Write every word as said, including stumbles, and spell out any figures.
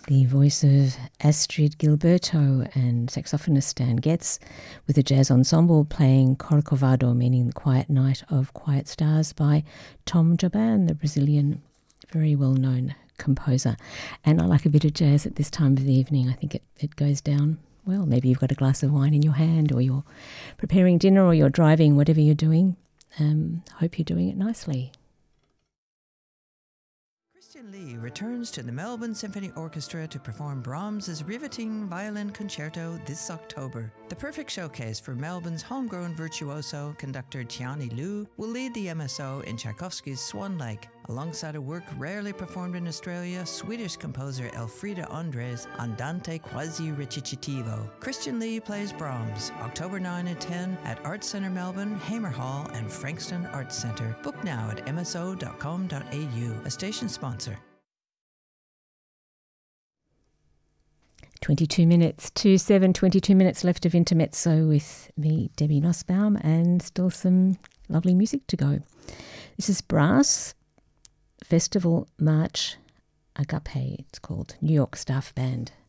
The voice of Astrid Gilberto and saxophonist Stan Getz, with a jazz ensemble playing Corcovado, meaning the Quiet Night of Quiet Stars, by Tom Jobim, the Brazilian very well-known composer. And I like a bit of jazz at this time of the evening. I think it, it goes down well. Maybe you've got a glass of wine in your hand, or you're preparing dinner, or you're driving, whatever you're doing. Um, hope you're doing it nicely. Christian Lee returns to the Melbourne Symphony Orchestra to perform Brahms's riveting violin concerto this October. The perfect showcase for Melbourne's homegrown virtuoso, conductor Tiani Liu will lead the M S O in Tchaikovsky's Swan Lake, alongside a work rarely performed in Australia, Swedish composer Elfrida Andres' Andante quasi recitativo. Christian Lee plays Brahms, October ninth and tenth at Arts Centre Melbourne, Hamer Hall and Frankston Arts Centre. Book now at m s o dot com dot a u, a station sponsor. twenty-two minutes to seven, twenty-two minutes left of Intermezzo with me, Debbie Nussbaum, and still some lovely music to go. This is Brass Festival March Agape, it's called, New York Staff Band.